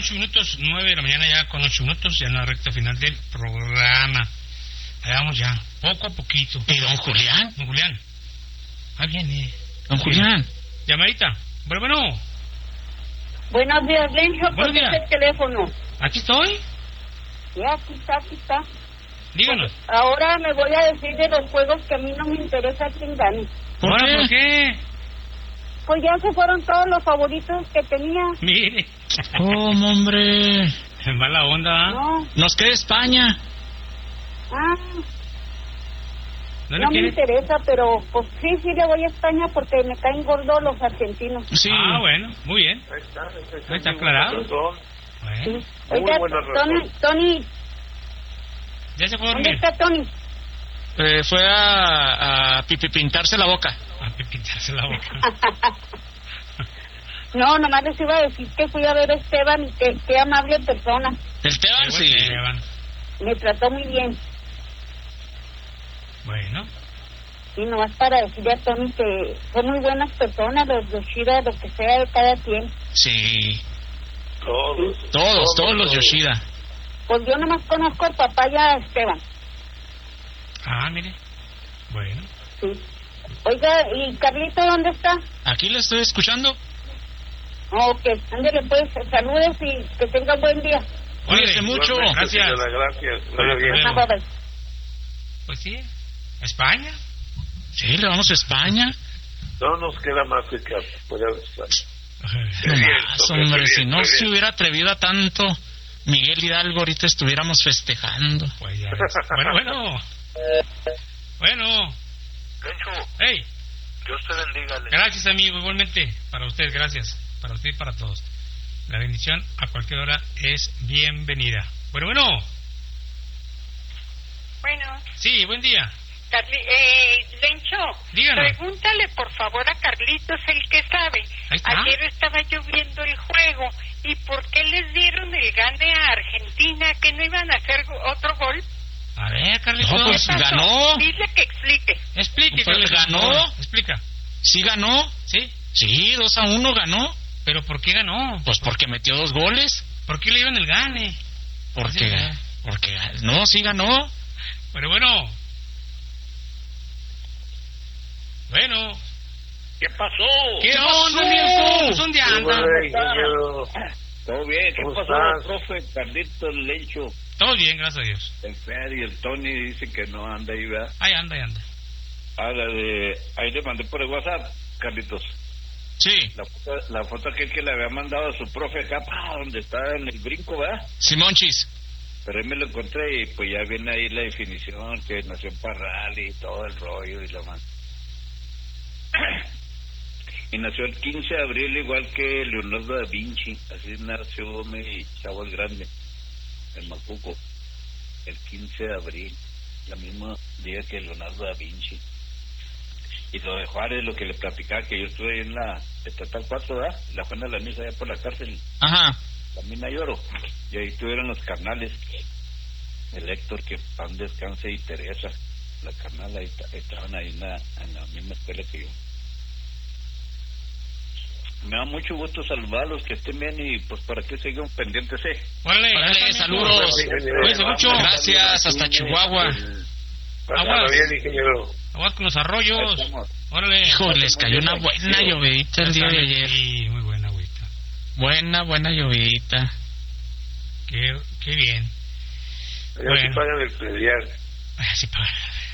8 minutos, 9 de la mañana ya con 8 minutos, ya en la recta final del programa. Ahí vamos ya, poco a poquito. ¿Y don Julián? Don Julián. Ah, viene. Don Julián. Llamadita. Bueno. Buenos días, Lencho. Buenos días. El teléfono. Aquí estoy. Ya, aquí está. Díganos. Ahora me voy a decir de los juegos que a mí no me interesa quién gane. ¿Por qué? Pues ya se fueron todos los favoritos que tenía. Mire. ¿Cómo, hombre? Mala onda. No. Nos queda España. No me interesa, pero pues sí le voy a España porque me caen gordos los argentinos. Sí. Ah, bueno, muy bien. Ahí está aclarado. Sí. Bueno. Oiga, Tony. Ya se fue a ¿Dónde dormir. está Tony? Fue a pintarse la boca. A pintarse la boca. No, nomás les iba a decir que fui a ver a Esteban y qué amable persona. El Teban, sí. Esteban. Me trató muy bien. Bueno. Y nomás para decirle a Tony que son muy buenas personas, los Yoshida, lo que sea de cada quien. Sí. Todos los Yoshida. Pues yo nomás conozco al papá y a Esteban. Ah, mire. Bueno. Sí. Oiga, ¿y Carlito dónde está? Aquí lo estoy escuchando. Ok, ándale pues, saludes y que tenga buen día. Cuídese mucho. Gracias. Ajá, bye. Pues sí. ¿España? Sí, le vamos a España. No nos queda más que apoyar a España. No más, hombre, si no se hubiera atrevido a tanto Miguel Hidalgo, ahorita estuviéramos festejando. Pues ya. Bueno. Lencho, Hey. Dios te bendiga. Lencho. Gracias, amigo. Igualmente. Para usted, gracias. Para usted y para todos. La bendición a cualquier hora es bienvenida. Bueno. Bueno. Sí, buen día. Lencho, díganos. pregúntale por favor a Carlitos, el que sabe. Ahí está. Ayer estaba yo viendo el juego y ¿por qué les dieron el gane a Argentina? ¿Que no iban a hacer otro gol? A ver, Carlitos. No, pues ganó. Dile que explique. Explique, Pues Carlitos. ganó. Explica. ¿Sí ganó? ¿Sí? Sí, 2-1 ganó. ¿Pero por qué ganó? Pues porque metió 2 goles. ¿Por qué le dieron el gane? Porque no, sí ganó. Pero bueno. ¿Qué pasó? ¿Qué onda, viejo? ¿Dónde anda? Todo bien, ¿qué ¿Cómo pasó, estás? profe? Carlitos, Lencho, Todo bien, gracias a Dios. el Fer y el Tony dice que no anda ahí, ¿verdad? Ahí anda. Ahí le mandé por el WhatsApp, Carlitos. Sí, La foto aquel que le había mandado a su profe acá, donde está en el brinco, ¿verdad? Simonchis. Pero ahí me lo encontré y pues ya viene ahí la definición, que nació en Parral y todo el rollo y lo más. Y nació el 15 de abril igual que Leonardo da Vinci, así nació mi chavo el grande, el Macuco, el 15 de abril, la misma día que Leonardo da Vinci. Y lo de Juárez, lo que le platicaba, que yo estuve ahí en la Estatal 4, ¿verdad? La Juana de la Misa, allá por la cárcel, Ajá. la mina de oro, y ahí estuvieron los carnales, el Héctor, que pan descanse, y Teresa, la carnal, ahí estaban ahí en la misma escuela que yo. Me da mucho gusto saludarlos, que estén bien y pues para que sigan pendientes, Órale, saludos. Cuídense mucho. Gracias, hasta Chihuahua. Pásalo bien, ingeniero. Aguas con los arroyos. Órale. Hijo, les cayó una buena llovidita el día de ayer. Sí, muy buena agüita. Buena llovidita. Qué bien. Ya se pagan el predial. Así pagan.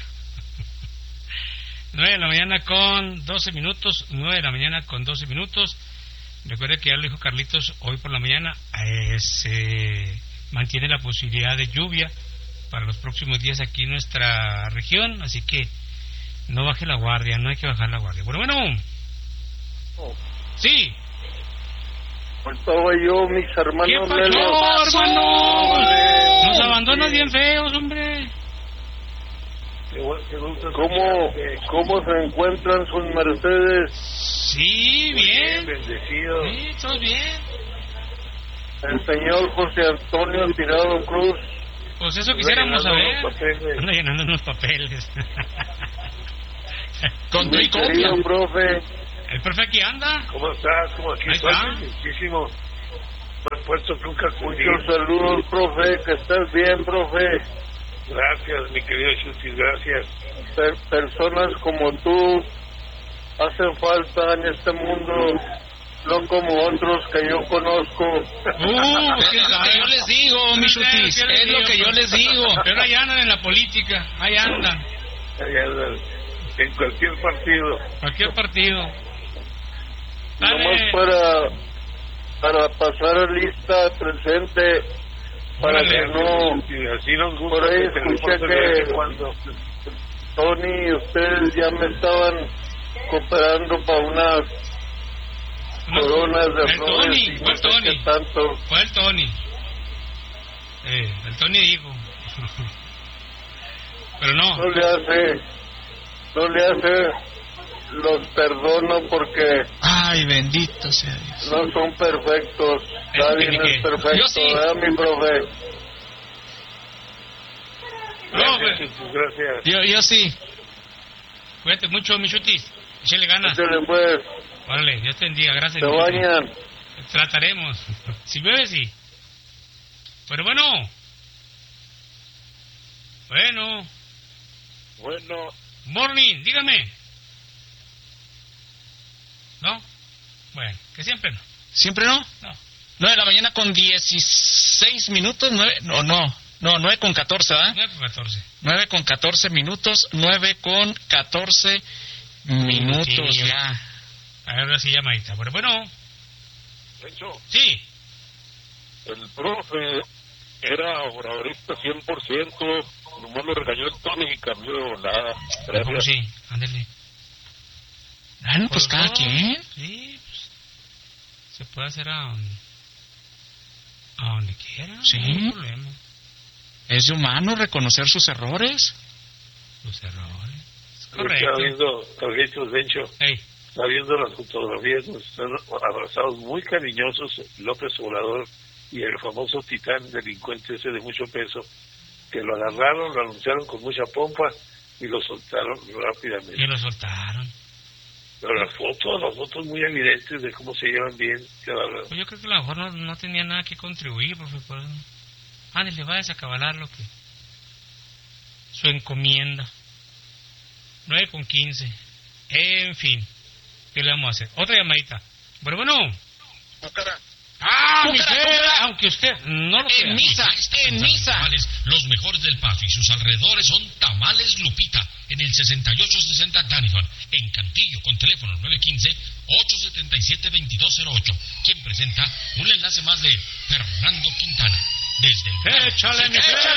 9 de la mañana con 12 minutos. 9 de la mañana con 12 minutos. Recuerde que ya lo dijo Carlitos hoy por la mañana. Se mantiene la posibilidad de lluvia para los próximos días aquí en nuestra región. Así que no baje la guardia, no hay que bajar la guardia. Bueno. Sí. Estaba yo, mis hermanos. ¿Qué pasó, hermano? Nos abandonas bien feos, hombre. ¿Cómo se encuentran sus mercedes? Sí, bien. Bendecidos. Sí, todos bien. El señor José Antonio Tirado Cruz. Pues eso quisiéramos saber. Anda llenando unos papeles. Con tu Mi y copia. querido profe, El profe aquí anda. ¿cómo estás? ¿Cómo aquí Ahí estoy? está. Muchísimo. Más puesto que nunca acudí. Muchos saludos, profe, que estés bien, profe. Gracias, mi querido Chutis, gracias. Personas como tú hacen falta en este mundo, no como otros que yo conozco. Es lo que yo les digo, mi Chutis, es lo que yo les digo. Pero ahí andan en la política, ahí andan. En cualquier partido. Cualquier partido. Nomás para pasar lista presente, para que no... Así nos gusta. Por ahí escuché que cuando Tony y ustedes ya me estaban cooperando para unas coronas de flores. Tony, fue el Tony. Tanto. Fue el Tony. El Tony dijo. Pero no. No le hace, los perdono porque... Ay, bendito sea Dios. No son perfectos. Nadie es perfecto, yo sí. ¿verdad, mi profe? Gracias. Yo sí. Cuídate mucho, mi Chutis. Échale ganas. Échale pues. Órale, Dios te bendiga. Gracias. Te bañan. Trataremos. Si llueve, sí. Pero bueno. Morning, dígame. ¿No? Bueno, que siempre no. ¿Siempre no? No. 9 de la mañana con 16 minutos, 9 con 14, ¿verdad? 9 con 14. 9 con 14 minutos, 9 con 14 minutos ya. Ahora sí llamadita. Pero bueno. Rencho, Sí. el profe era obradorista 100%, nomás lo regañó el Tony y cambió de volada. ¿Cómo sí? Ándale. Pues cada quien. Sí, pues, se puede hacer a donde quiera. Sí. No hay problema. Es de humano reconocer sus errores. Sus errores. Correcto. Hey. Está viendo las fotografías, nos están abrazados muy cariñosos López Obrador y el famoso titán delincuente ese de mucho peso, que lo agarraron, lo anunciaron con mucha pompa y lo soltaron rápidamente. Y lo soltaron. Pero las fotos muy evidentes de cómo se llevan bien. Pues yo creo que a lo mejor no tenía nada que contribuir, profe. Ándale, vayas a acabalar lo que... Su encomienda. 9 con 15. En fin. ¿Qué le vamos a hacer? Otra llamadita. Bueno. Aunque usted no lo crea. En misa. Los mejores del Paso y sus alrededores son Tamales Lupita, en el 6860 Daniford, en Cantillo, con teléfono 915-877-2208. Quien presenta un enlace más de Fernando Quintana. Desde el... ¡Échale!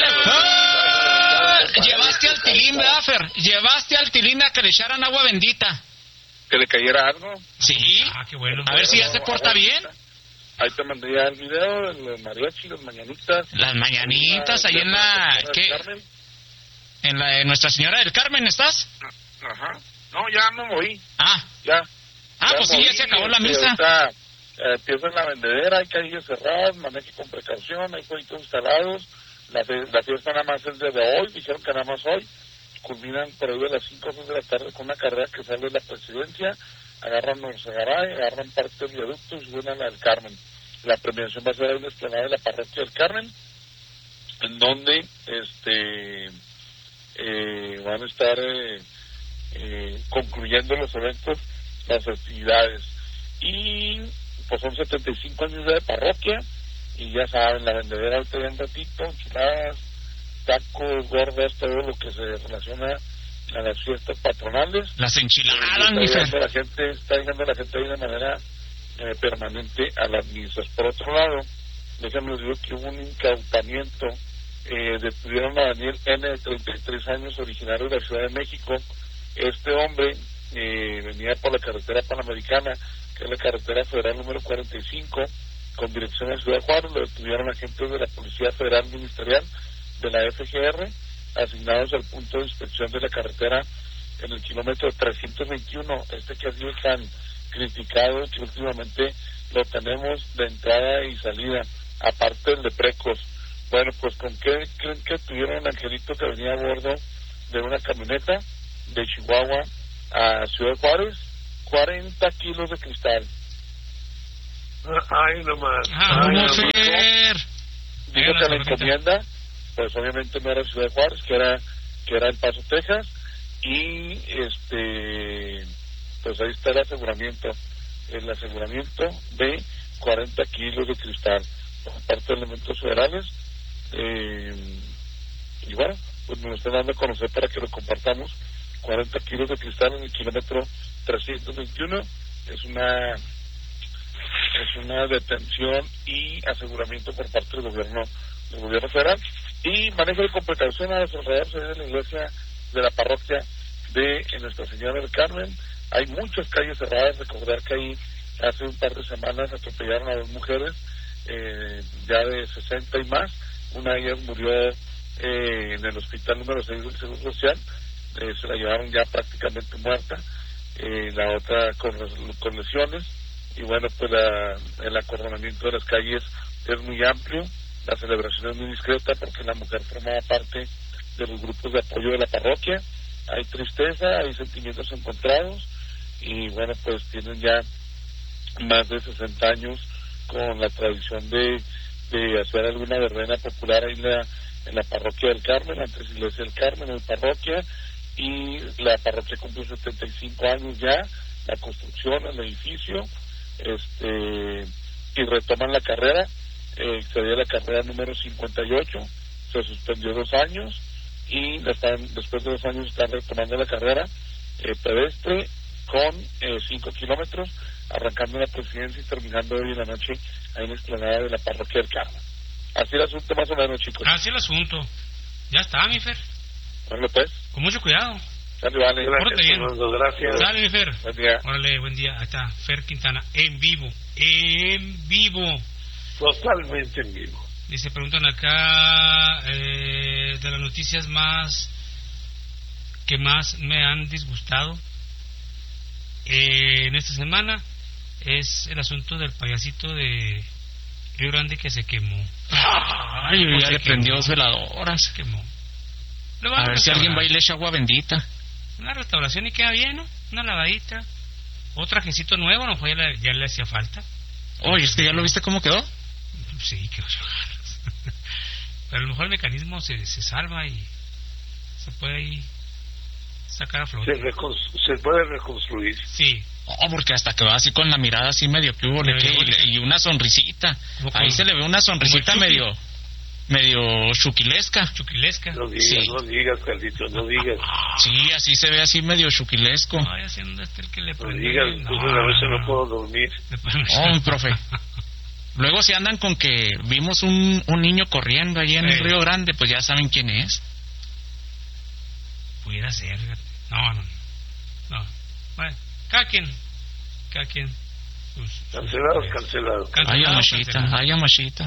Llevaste al Tilín, ¿verdad, Fer? Llevaste al Tilín a que le echaran agua bendita. ¿Que le cayera algo? Sí. Qué bueno. A ver si ya se porta bien. Ahí te mandé ya el video, el mariachi, las mañanitas. Las mañanitas, ahí en la... ¿Qué? En la de Nuestra Señora del Carmen, ¿estás? Ajá. No, ya me moví. Ya, pues sí, ya se acabó la misa. Ahorita empieza en la vendedera, hay calles cerradas, maneje con precaución, hay jueguitos instalados. La fiesta nada más es desde hoy, dijeron que nada más hoy. Culminan por ahí de las 5 o 6 de la tarde con una carrera que sale de la presidencia. Agarran Norzagaray, agarran parte del viaducto y suben a la del Carmen. La premiación va a ser en la explanada de la parroquia del Carmen, en donde van a estar concluyendo los eventos, las actividades. Y pues son 75 años de parroquia, y ya saben, la vendedera ahorita ya un ratito, enchiladas, tacos, gordas, todo lo que se relaciona a las fiestas patronales. Las enchiladas, mi Fer. Está llegando la gente de una manera permanente a las misas. Por otro lado, déjenme decir que hubo un incautamiento. Detuvieron a Daniel N., de 33 años, originario de la Ciudad de México. Este hombre venía por la carretera panamericana, que es la carretera federal número 45, con dirección a Ciudad Juárez. Lo detuvieron agentes de la Policía Federal Ministerial de la FGR, asignados al punto de inspección de la carretera en el kilómetro 321, que ha sido tan criticado, que últimamente lo tenemos de entrada y salida, aparte del de Precos. Bueno, pues ¿con qué creen que tuvieron, Angelito, que venía a bordo de una camioneta de Chihuahua a Ciudad Juárez? 40 kilos de cristal. Ay, nomás. digo que la encomienda, pues obviamente no era Ciudad Juárez, que era El Paso, Texas, y pues ahí está el aseguramiento de 40 kilos de cristal por parte de elementos federales, y bueno, pues nos lo están dando a conocer para que lo compartamos. 40 kilos de cristal en el kilómetro 321 es una detención y aseguramiento por parte del gobierno federal, y manejo con precaución a los alrededores de la iglesia de la parroquia de Nuestra Señora del Carmen. Hay muchas calles cerradas. Recordar que ahí hace un par de semanas atropellaron a 2 mujeres ya de 60 y más. Una de ellas murió en el hospital número 6 del Seguro Social, se la llevaron ya prácticamente muerta, la otra con lesiones. Y bueno, pues el acorralamiento de las calles es muy amplio, la celebración es muy discreta porque la mujer formaba parte de los grupos de apoyo de la parroquia. Hay tristeza, hay sentimientos encontrados, y bueno, pues tienen ya más de 60 años con la tradición de hacer alguna verbena popular ahí en la parroquia del Carmen, antes Iglesia del Carmen, en la parroquia, y la parroquia cumple 75 años ya, la construcción, el edificio, y retoman la carrera. Sería la carrera número 58, se suspendió 2 años, y después de 2 años están retomando la carrera pedestre con 5 kilómetros, arrancando en la Presidencia y terminando hoy en la noche ahí en la explanada de la parroquia del Carmen. Así el asunto más o menos, chicos. Así el asunto. Ya está, mi Fer. Bueno, pues. Con mucho cuidado. Dale, vale. Pórtate bien. Gracias. Dale, mi Fer. Buen día. Órale, buen día. Ahí está, Fer Quintana, en vivo. En vivo. Totalmente en vivo. Dice, preguntan acá de las noticias que más me han disgustado en esta semana es el asunto del payasito de Río Grande que se quemó. Ay, ya le prendió 2 veladoras. Se quemó. A ver si alguien va y le echa agua bendita. Una restauración y queda bien, ¿no? Una lavadita. O trajecito nuevo, no fue, ya le hacía falta. Oye, ¿es que ya lo viste cómo quedó? Sí, quedó. Pero a lo mejor el mecanismo se salva y se puede ahí sacar a flote. Se puede reconstruir. Sí. Oh, porque hasta quedó así con la mirada así medio que hubo y una sonrisita. Ahí se le ve una sonrisita medio chuquilesca. No digas, Carlitos, no digas. Sí, así se ve, así medio chuquilesco. Ay, haciendo el que le prende. No digas, entonces a veces no puedo dormir. Oh, profe. Luego si andan con que vimos un niño corriendo allí en el Río Grande, pues ya saben quién es. Pudiera ser. No. Bueno, cada quien. Cancelado. Ay, machita.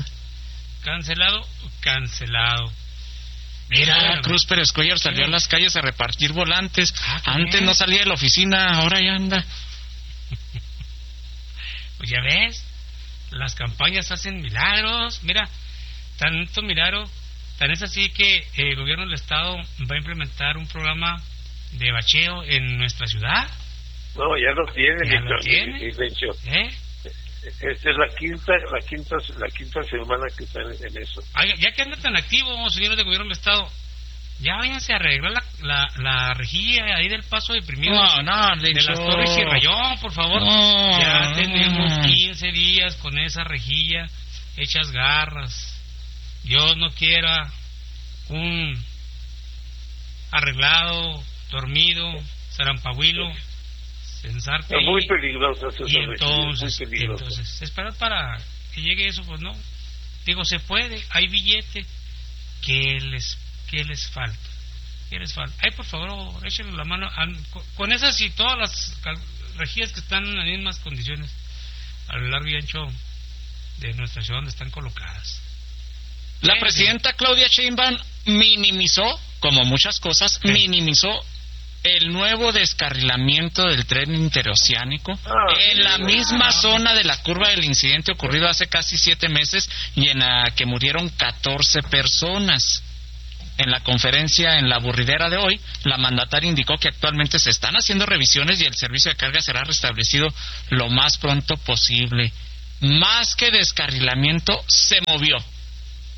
Cancelado. Mira, Cruz Pérez Cuellar salió a las calles a repartir volantes. Antes no salía de la oficina, ahora ya anda. Pues ya ves, las campañas hacen milagros. Mira, tanto milagro, tan es así que el gobierno del estado va a implementar un programa de bacheo en nuestra ciudad. No, ya lo tiene. Esta es la quinta semana que están en eso. Ya que anda tan activo, señores del gobierno del estado, ya váyanse a arreglar la rejilla ahí del Paso Deprimido. De las Torres y Rayón, por favor. Ya tenemos 15 días con esa rejilla hechas garras. Dios no quiera un arreglado, dormido, zarampahuilo, sensarte. Muy peligrosas esas rejillas. Entonces, esperar para que llegue eso, pues no. Digo, se puede, hay billete. ¿Qué les falta? Ay, por favor, échenle la mano con esas y todas las rejillas que están en las mismas condiciones a lo largo y ancho de nuestra ciudad donde están colocadas. La presidenta Claudia Sheinbaum minimizó, como muchas cosas, minimizó el nuevo descarrilamiento del tren interoceánico en la misma zona de la curva del incidente ocurrido hace casi 7 meses y en la que murieron 14 personas. En la conferencia en la aburridera de hoy, la mandataria indicó que actualmente se están haciendo revisiones y el servicio de carga será restablecido lo más pronto posible. Más que descarrilamiento, se movió.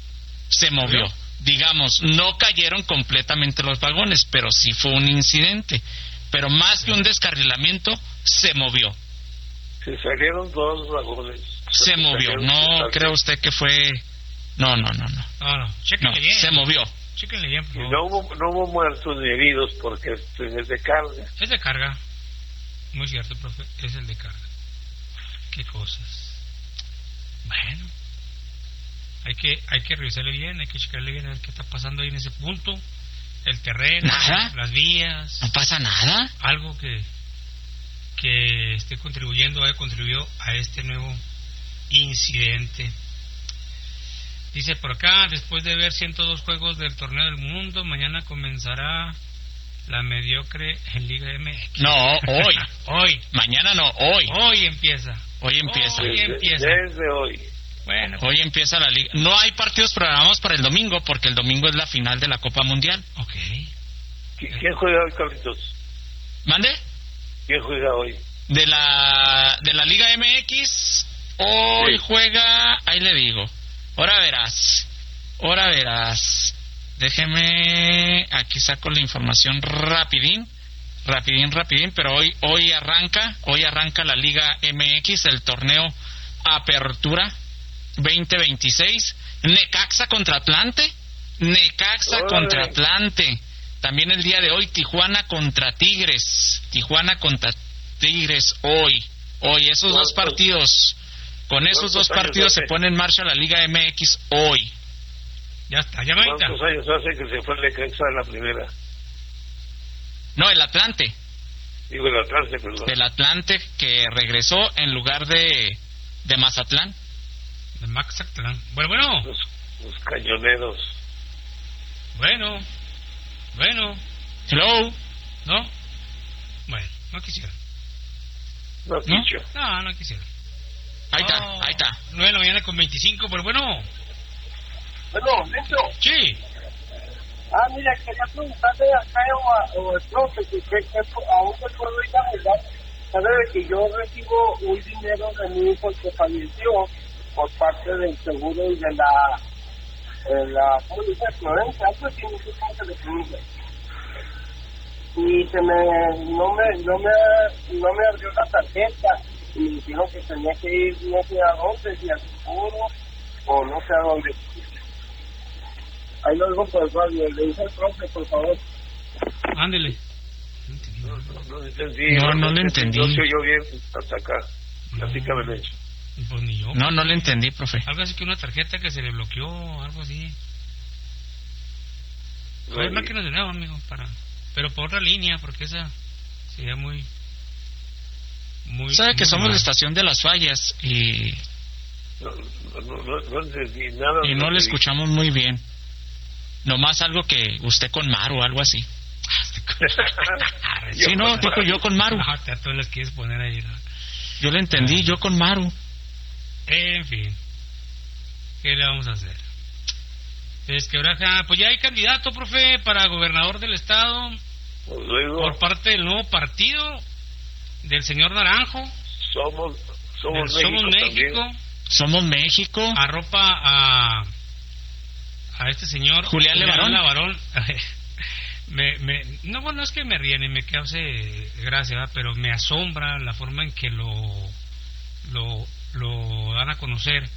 se movió. Digamos, no cayeron completamente los vagones, pero sí fue un incidente. Pero más que un descarrilamiento, se movió. Se salieron 2 vagones. Se movió. No cree usted que fue... No. Chéquenle bien. Se movió. Chéquenle bien, por favor. No hubo muertos ni heridos porque es de carga. Es de carga. Muy cierto, profe. Es el de carga. Qué cosas. Bueno. Hay que revisarle bien, hay que checarle bien a ver qué está pasando ahí en ese punto. El terreno, ¿Nada? Las vías. ¿No pasa nada? Algo que esté contribuyó a este nuevo incidente. Dice por acá, después de ver 102 juegos del Torneo del Mundo, mañana comenzará la mediocre en Liga MX. No, hoy. Hoy. Mañana no, hoy. Hoy empieza. Desde hoy. Bueno. Hoy empieza la liga. No hay partidos programados para el domingo porque el domingo es la final de la Copa Mundial. Ok. ¿Quién juega hoy, Carlitos? ¿Mande? ¿Quién juega hoy? De la Liga MX, hoy sí. Juega, ahí le digo. Ahora verás. Déjeme, aquí saco la información rapidín, pero hoy arranca la Liga MX, el torneo Apertura 2026. Necaxa contra Atlante. También el día de hoy Tijuana contra Tigres hoy esos dos partidos. Con esos dos partidos se pone en marcha la Liga MX hoy. Ya está, llamadita. ¿Cuántos años hace que se fue el Necaxa en la primera? No, el Atlante. Digo el Atlante, perdón. El Atlante que regresó en lugar de Mazatlán. De Mazatlán. Bueno. Los cañoneros. Bueno. Hello. ¿No? Bueno, no quisiera. No quisiera. Ahí está. 9 de la mañana con 25, pero bueno. Bueno, Neto. Sí. Mira, quería preguntarle acá o el profe, que aún se puedo ir a ayudar. Sabe que yo recibo un dinero de mi hijo que falleció por parte del seguro y de la ¿cómo dice? Florencia, algo así, no sé cómo se le pronuncia. Y no me abrió la tarjeta y me dijeron que tenía que ir no sé a dónde, si al seguro o no sé a dónde. Ahí lo digo por el radio, le dice al profe, por favor. Ándele. No entendí. No le entendí. No se oyó bien hasta acá. Platícame el hecho. Pues ni yo. No le entendí, profe. Algo así que una tarjeta que se le bloqueó, algo así. Fue más que nos dinero, amigo, pero por otra línea, porque esa sería muy sabe que muy somos mal. La estación de las fallas y no entendí nada. Y no le escuchamos muy bien. Nomás algo que usted con Maru, algo así. Sí, no, dijo yo con Maru. Tú les quieres poner ahí, ¿no? Yo le entendí, yo con Maru. En fin, ¿qué le vamos a hacer? Es que ahora, pues ya hay candidato, profe, para gobernador del estado. Pues luego, por parte del nuevo partido del señor Naranjo. Somos México. Somos México. Arropa a este señor Julián Levarón. No es que me ríen y me cause gracia, ¿verdad? Pero me asombra la forma en que lo dan a conocer.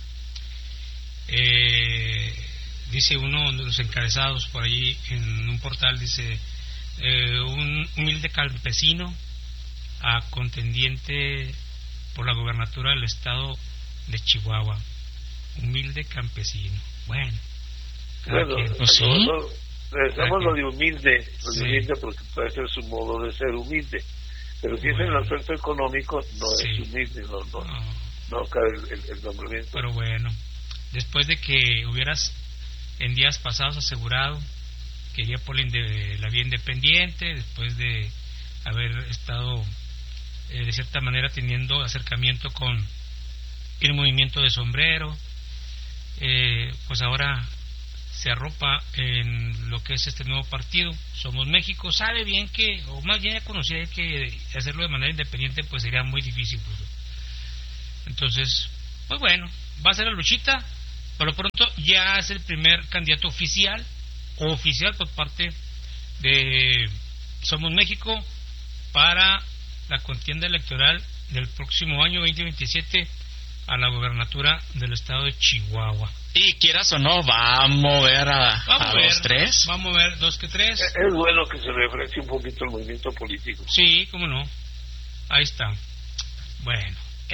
Dice uno de los encabezados por allí en un portal, dice un humilde campesino a contendiente por la gobernatura del estado de Chihuahua. Humilde campesino. Bueno, pues sí. Estamos lo de humilde, porque puede ser su modo de ser humilde, pero si es en el aspecto económico no es humilde, no cabe el nombramiento. Pero bueno, después de que hubieras en días pasados asegurado que iría por la vía independiente, después de haber estado de cierta manera teniendo acercamiento con el movimiento de Sombrero, pues ahora se arropa en lo que es este nuevo partido, Somos México. Sabe bien que, o más bien ya conocía que hacerlo de manera independiente pues sería muy difícil, pues. Entonces, pues bueno, va a ser la luchita Por lo pronto ya es el primer candidato oficial por parte de Somos México para la contienda electoral del próximo año 2027 a la gobernatura del estado de Chihuahua. Y quieras o no, va a mover a 2-3. Va a mover 2-3. Es bueno que se refresque un poquito el movimiento político. Sí, cómo no. Ahí está. Bueno,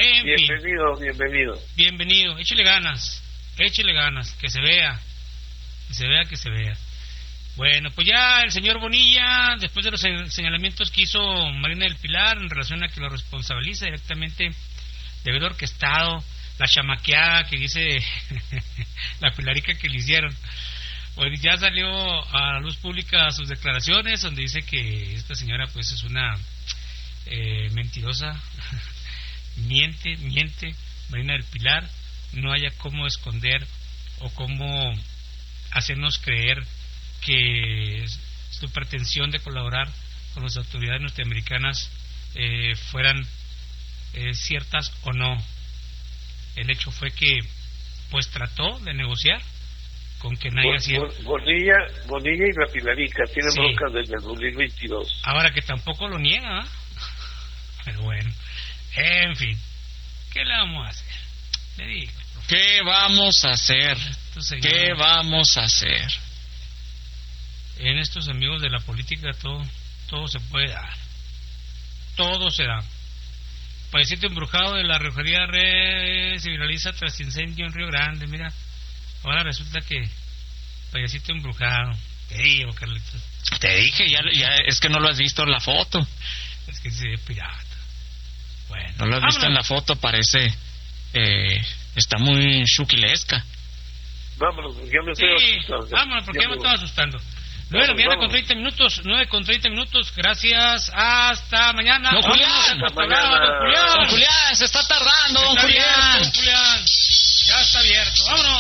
bienvenido. Échele ganas, que se vea. Bueno, pues ya el señor Bonilla, después de los señalamientos que hizo Marina del Pilar en relación a que lo responsabiliza directamente de haber orquestado la chamaqueada que dice la pilarica que le hicieron, pues ya salió a la luz pública sus declaraciones donde dice que esta señora pues es una mentirosa, miente, Marina del Pilar, no haya cómo esconder o cómo hacernos creer que su pretensión de colaborar con las autoridades norteamericanas fueran ciertas o no. El hecho fue que pues trató de negociar con que nadie hacía. Bonilla y la Pilarica tienen broncas desde el 2022. Ahora que tampoco lo niega, ¿eh? Pero bueno, en fin, ¿qué le vamos a hacer? Le digo. ¿Qué vamos a hacer? ¿Qué vamos a hacer? En estos amigos de la política todo se puede dar. Todo se da. Payasito embrujado de la refinería se viraliza tras incendio en Río Grande. Mira, ahora resulta que payasito embrujado. Te digo, Carlitos. Te dije, ya es que no lo has visto en la foto. Es que se ve pirata. Bueno, no lo has visto en la foto, parece está muy chuquilesca. Vámonos, ya me estoy asustando. Vámonos, porque ya me estoy asustando. 9 de la mañana con 30 minutos, 9:30 minutos, gracias, hasta mañana. ¡Don Julián! ¡Don Julián! ¡Se está tardando, don Julián! Ya está abierto, vámonos.